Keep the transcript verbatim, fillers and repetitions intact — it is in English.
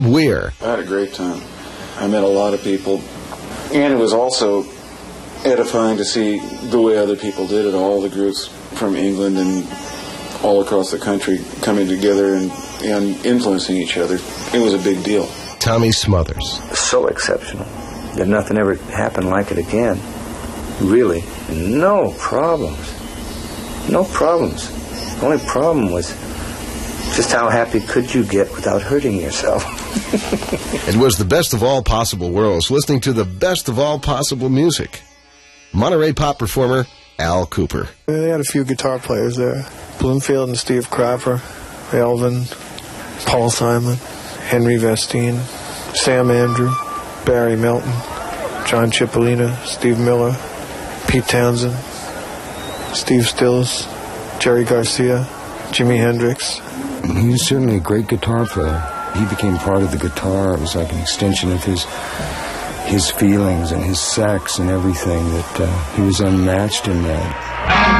Where? I had a great time. I met a lot of people, and it was also edifying to see the way other people did it, all the groups from England and all across the country coming together and, and influencing each other. It was a big deal. Tommy Smothers. So exceptional that nothing ever happened like it again. Really, no problems. No problems. The only problem was just how happy could you get without hurting yourself? It was the best of all possible worlds, listening to the best of all possible music. Monterey pop performer Al Kooper. They had a few guitar players there. Bloomfield and Steve Cropper, Elvin, Paul Simon, Henry Vestine, Sam Andrew, Barry Melton, John Cipollina, Steve Miller, Pete Townsend, Steve Stills, Jerry Garcia, Jimi Hendrix. He was certainly a great guitar player. He became part of the guitar. It was like an extension of his his feelings and his sex and everything, that uh, he was unmatched in that.